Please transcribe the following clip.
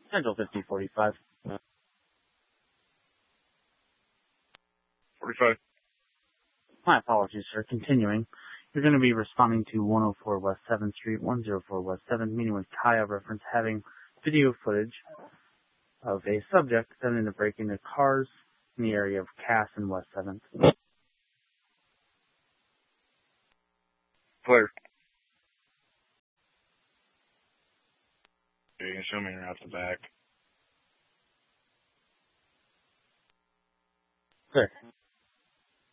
Central 5045. 45. My apologies, sir. Continuing. You're going to be responding to 104 West 7th Street, 104 West 7th, meeting with Kaya, reference having video footage of a subject attempting to break into cars in the area of Cass and West 7th. Clear. You can show me around the back. Sir.